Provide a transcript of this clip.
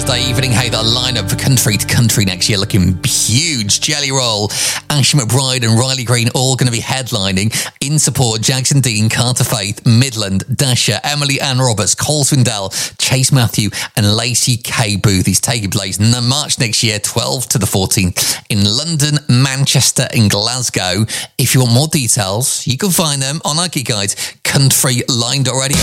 Thursday evening. Hey, that lineup for Country to Country next year looking huge. Jelly Roll, Ashley McBryde and Riley Green all going to be headlining. In support, Jackson Dean, Carter Faith, Midland, Dasher, Emily Ann Roberts, Cole Swindell, Chase Matthew and Lacey K. Booth. He's taking place in March next year, 12th to the 14th in London, Manchester and Glasgow. If you want more details, you can find them on our Geek Guides, countryline.radio.